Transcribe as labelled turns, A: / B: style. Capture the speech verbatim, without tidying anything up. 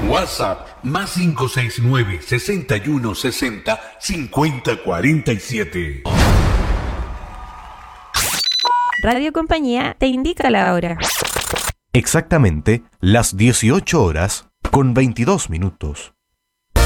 A: WhatsApp más cinco seis nueve, sesenta y uno sesenta, cincuenta cuarenta y siete.
B: Radio Compañía te indica la hora.
C: Exactamente las dieciocho horas con veintidós minutos.